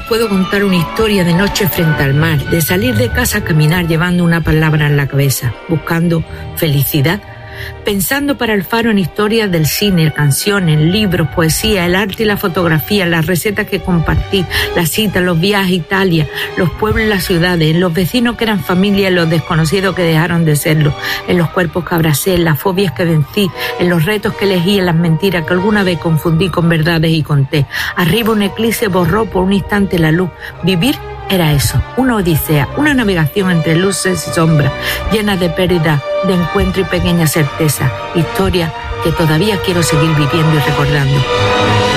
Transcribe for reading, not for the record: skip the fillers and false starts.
puedo contar una historia de noche frente al mar, de salir de casa a caminar llevando una palabra en la cabeza, buscando felicidad, pensando para el Faro en historias del cine, canciones, libros, poesía, el arte y la fotografía, las recetas que compartí, las citas, los viajes a Italia, los pueblos y las ciudades, en los vecinos que eran familia, en los desconocidos que dejaron de serlo, en los cuerpos que abracé, en las fobias que vencí, en los retos que elegí, en las mentiras que alguna vez confundí con verdades y conté. Arriba un eclipse borró por un instante la luz. Vivir era eso, una odisea, una navegación entre luces y sombras, llena de pérdida, de encuentro y pequeña certeza, historia que todavía quiero seguir viviendo y recordando.